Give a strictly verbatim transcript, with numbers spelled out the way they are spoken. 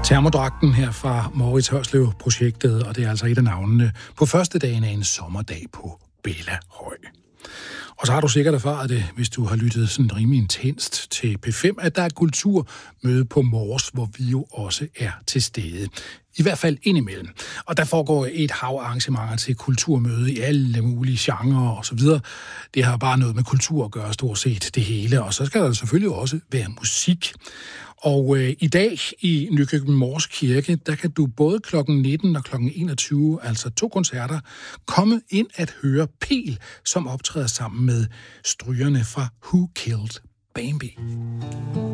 Termodragten her fra Moritz Hørslev-projektet, og det er altså et af navnene på første dagen af en sommerdag på Bella Høj. Og så har du sikkert erfaret det, hvis du har lyttet sådan rimelig intenst til P fem, at der er kulturmøde på Mors, hvor vi jo også er til stede. I hvert fald indimellem. Og der foregår et hav arrangementer til kulturmøde i alle mulige genrer og så videre. Det har bare noget med kultur at gøre, stort set det hele. Og så skal der selvfølgelig også være musik. Og øh, i dag i Nykøbing Mors Kirke, der kan du både klokken nitten og klokken enogtyve, altså to koncerter, komme ind at høre Peel, som optræder sammen med strygerne fra Who Killed Bambi.